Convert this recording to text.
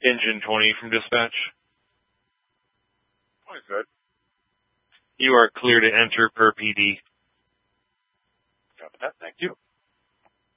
Engine 20 from dispatch. Oh, good. You are clear to enter per PD. Copy that. Thank you.